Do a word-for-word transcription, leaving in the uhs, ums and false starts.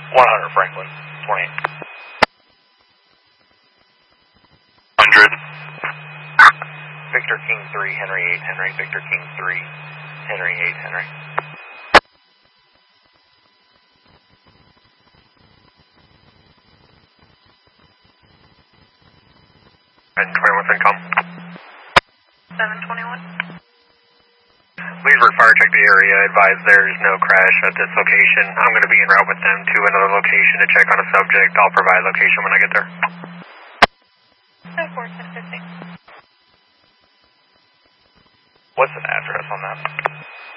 one hundred Franklin, twenty-eight. one hundred. Victor King three, Henry eight, Henry. Victor King three, Henry eight, Henry. seven twenty-one, Incom. seven twenty-one. Leesburg Fire check the area, advise there is no crash at this location. I'm going to be en route with them to another location to check on a subject. I'll provide location when I get there. ten four, ten fifty. What's the address on that?